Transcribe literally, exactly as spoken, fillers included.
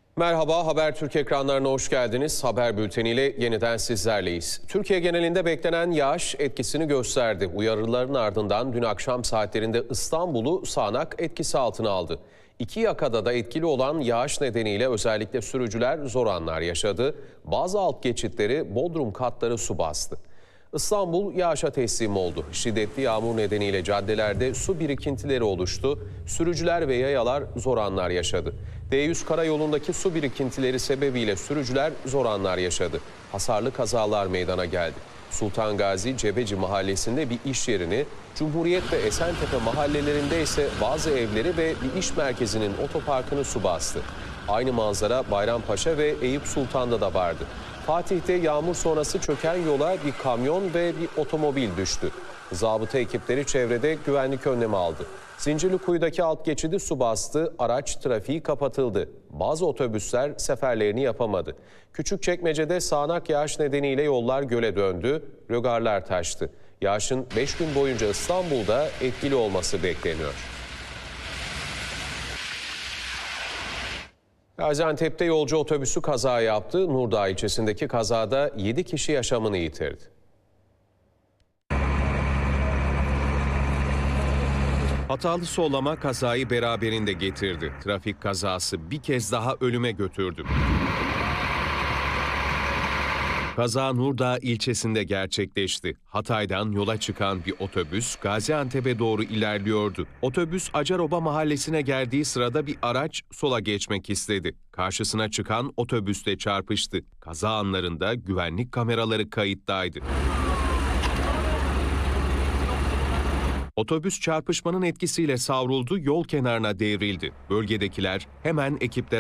Merhaba, Habertürk ekranlarına hoş geldiniz. Haber bülteniyle yeniden sizlerleyiz. Türkiye genelinde beklenen yağış etkisini gösterdi. Uyarıların ardından dün akşam saatlerinde İstanbul'u sağanak etkisi altına aldı. İki yakada da etkili olan yağış nedeniyle özellikle sürücüler zor anlar yaşadı. Bazı alt geçitleri, bodrum katları su bastı. İstanbul yağışa teslim oldu. Şiddetli yağmur nedeniyle caddelerde su birikintileri oluştu. Sürücüler ve yayalar zor anlar yaşadı. D yüz karayolundaki su birikintileri sebebiyle sürücüler zor anlar yaşadı. Hasarlı kazalar meydana geldi. Sultan Gazi Cebeci mahallesinde bir iş yerini, Cumhuriyet ve Esentepe mahallelerinde ise bazı evleri ve bir iş merkezinin otoparkını su bastı. Aynı manzara Bayrampaşa ve Eyüp Sultan'da da vardı. Fatih'te yağmur sonrası çöken yola bir kamyon ve bir otomobil düştü. Zabıta ekipleri çevrede güvenlik önlemi aldı. Zincirlikuyu'daki alt geçidi su bastı, araç trafiği kapatıldı. Bazı otobüsler seferlerini yapamadı. Küçükçekmece'de sağanak yağış nedeniyle yollar göle döndü, rögarlar taştı. Yağışın beş gün boyunca İstanbul'da etkili olması bekleniyor. Gaziantep'te yolcu otobüsü kaza yaptı. Nurdağ ilçesindeki kazada yedi kişi yaşamını yitirdi. Hatalı sollama kazayı beraberinde getirdi. Trafik kazası bir kez daha ölüme götürdü. Kaza Nurdağ ilçesinde gerçekleşti. Hatay'dan yola çıkan bir otobüs Gaziantep'e doğru ilerliyordu. Otobüs Acaroba mahallesine geldiği sırada bir araç sola geçmek istedi. Karşısına çıkan otobüsle çarpıştı. Kaza anlarında güvenlik kameraları kayıttaydı. Otobüs çarpışmanın etkisiyle savruldu, yol kenarına devrildi. Bölgedekiler hemen ekiplere